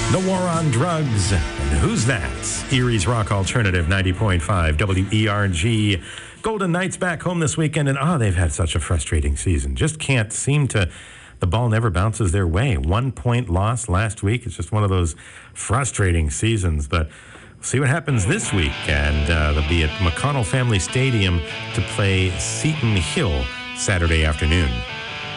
The War on Drugs. And who's that? Erie's Rock Alternative 90.5 WERG. Golden Knights back home this weekend, and they've had such a frustrating season. Just can't seem to, the ball never bounces their way. 1 point loss last week. It's just one of those frustrating seasons, but we'll see what happens this week. And they'll be at McConnell Family Stadium to play Seton Hill Saturday afternoon.